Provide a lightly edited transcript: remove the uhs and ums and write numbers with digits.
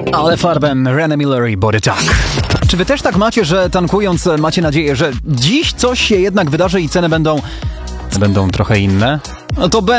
Ale farbem René Miller i Body Talk. Czy wy też tak macie, że tankując macie nadzieję, że dziś coś się jednak wydarzy i ceny będą trochę inne? No to